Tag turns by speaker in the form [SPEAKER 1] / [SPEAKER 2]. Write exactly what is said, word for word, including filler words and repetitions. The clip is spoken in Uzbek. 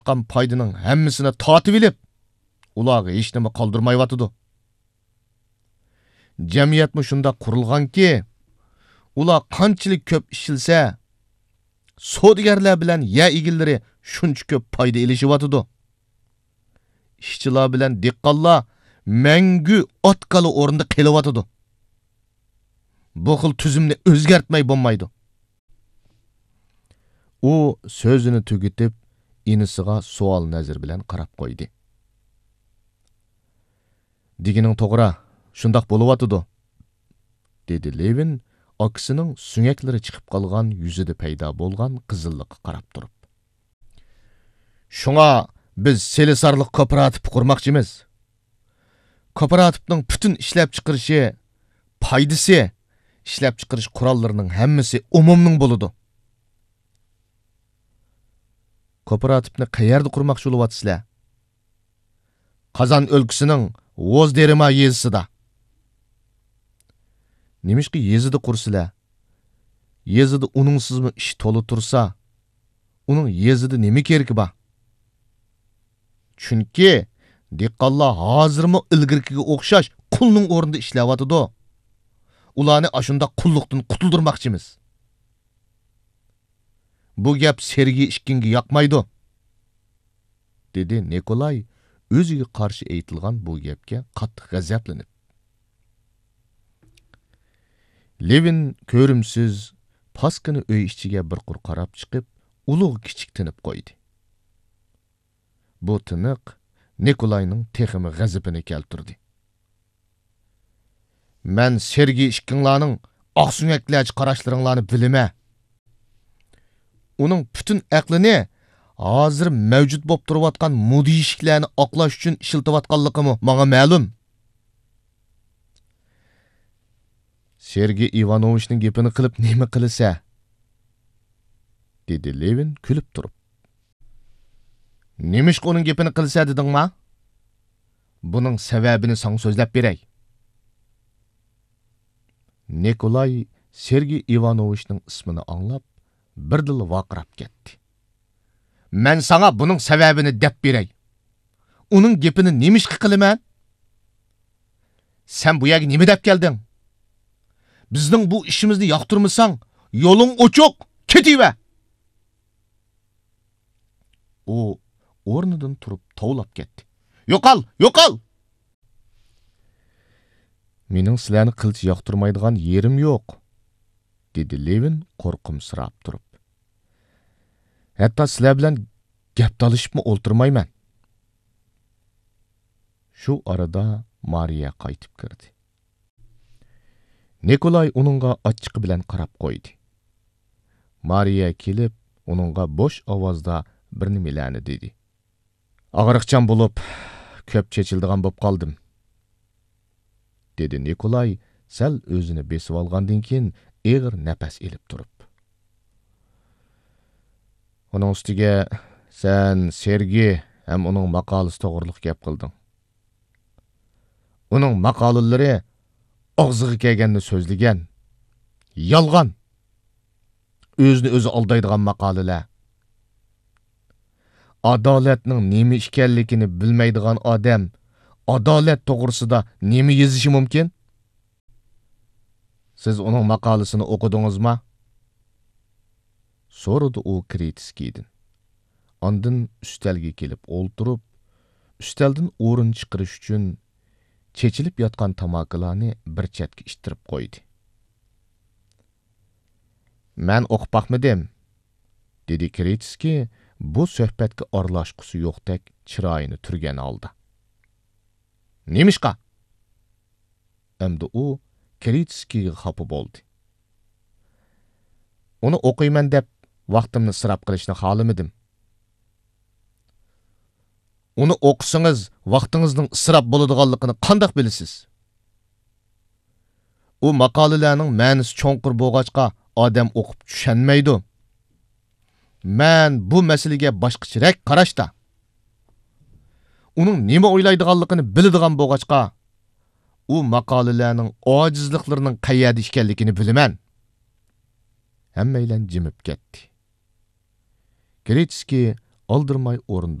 [SPEAKER 1] qan paydining hammasini tatib ilib, ularga hech nima qoldirmayotidi. Jamiyatmi shunda qurilganki, ular qanchalik ko'p ishilsa, savdogarlar bilan ya egillari shuncha ko'p foyda ilishyotidi. Ishchilar bilan dehqonlar mangu otqali o'rinda qelyotidi. Bu xil tuzumni o'zgartmay bo'lmaydi. U so'zini tugitib, inisiga savol nazar bilan qarab qo'ydi. Digining to'g'ri, shundoq bo'lyotidi, dedi Levin akisining sunyaklari chiqib qolgan yuzida paydo bo'lgan qizillikqa qarab turib. Shunga biz selisarlik kooperativ qurmoqchimiz. Kooperativning butun ishlab chiqarishi, foydasi, ishlab chiqarish qurollarining hammasi umumning bo'ladi. Kooperativni qayerda qurmoqchi bo'lyapsizlar? Qozon o'lkasining Vozderima yezisida. Nimishki yezida qursizlar? Yezida uningsizmi ish to'la tursa, uning yezida nima keragi bor? Chunki dehqonlar hozirmi ilgirkiga o'xshash qulning o'rnida ishlayotidi. Ularni ashunda qulluqdan qutuldirmoqchimiz. Bu gap Sergey ikkinga yoqmaydi, dedi Nikolay o'ziga qarshi aytilgan bu gapga qattiq g'azablanib. Levin ko'rimsiz paskini uy ichiga bir qur qarab chiqib, ulug' kichik tinib qo'ydi. Bu tiniq Nikolayning teximi g'azabini keltirdi. Men Sergey ikkinlarning oqsunyaklarcha qarashlaringlarni bilima. Uning butun aqlini hozir mavjud bo'lib turayotgan mudishiklarni oqlash uchun ishiltayotganligimi menga ma'lum. Sergey Ivanovichning gapini qilib nima qilsa? dedi Levin kulib turib. Nimishqa uning gapini qilsa dedingmi? Buning sababini sen so'zlab beray. Nikolay Sergey Ivanovichning ismini anglab, birdil vaqirab ketdi. Men sana buning sababini deb beray. Uning gapini nimishqa qilaman? Sen bu yerga nima deb kelding? Bizning bu ishimizni yoqtirmasang, yo'ling ochiq, ketiver. U o'rnidan turib tovlab ketdi. Yo'qol, yo'qol. Mening sizlarni qilch yoqtirmaydigan yerim yo'q, dedi Levin qo'rqimsirab turib. Hatto sizlar bilan gap talashibmi o'ltirmayman. Shu arada Mariya qaytib kirdi. Nikolay uningga ochiq bilan qarab qo'ydi. Mariya kelib, uningga bo'sh ovozda bir nimalarni dedi. Og'riqchan bo'lib, ko'p chechildigan bo'lib qoldim, dedi Nikolay sal o'zini besib olgandan keyin eg'ir nafas elib turib. Uning ustiga sen Sergey ham uning maqolasi to'g'riliq gap qilding. Uning maqolalari og'ziga kelganini so'zlagan, yolg'on, o'zini o'zi aldaydigan maqolalar. Adolatning nima ekanligini bilmaydigan odam adolat to'g'risida nima yozishi mumkin? Siz uning maqolasini o'qidingizmi? So'radi u Kritiskiydan. Ondan ustalga kelib o'ltirib, ustaldan o'rin chiqarish uchun chechilib yotgan tamakilarni bir chetga ishtirib qo'ydi. Men o'qibaqmidim, dedi Kritiskiy bu suhbatga aralashqusi yo'qdek chiroyini turgan holda. Nimishqa? Endi u Kritiskiyga xafa bo'ldi. Uni o'qiyman deb vaqtimni isrof qilishni xohlamadim. Uni o'qisangiz vaqtingizning isrof bo'ladiganligini qanday bilasiz? U maqolalarning ma'nosi cho'nqir bo'lg'achqa odam o'qib tushunmaydi. Men bu masalaga boshqacharoq qarashda. Uning nima o'ylaydiganligini biladigan bo'lg'achqa, u maqolalarning ojizliklarining qayerda ekanligini bilaman. Hammaylar jimib ketdi. Kritiskiy aldırmay o'rindiqqa